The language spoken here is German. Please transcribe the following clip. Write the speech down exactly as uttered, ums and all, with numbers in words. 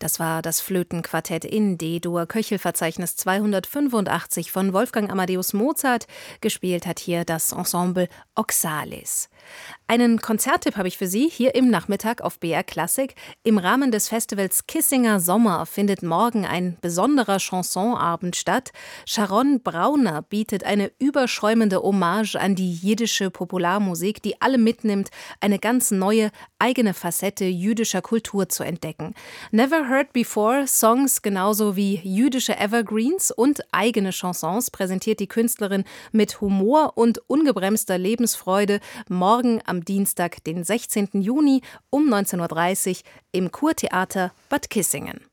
Das war das Flötenquartett in D-Dur, Köchelverzeichnis zweihundertfünfundachtzig von Wolfgang Amadeus Mozart. Gespielt hat hier das Ensemble Oxalis. Einen Konzerttipp habe ich für Sie hier im Nachmittag auf B R Klassik. Im Rahmen des Festivals Kissinger Sommer findet morgen ein besonderer Chansonabend statt. Sharon Brauner bietet eine überschäumende Hommage an die jiddische Popularmusik, die alle mitnimmt, eine ganz neue, eigene Facette jüdischer Kultur zu entdecken. Never Heard Before Songs genauso wie jüdische Evergreens und eigene Chansons präsentiert die Künstlerin mit Humor und ungebremster Lebensfreude morgen am Dienstag, den sechzehnten Juni um neunzehn Uhr dreißig im Kurtheater Bad Kissingen.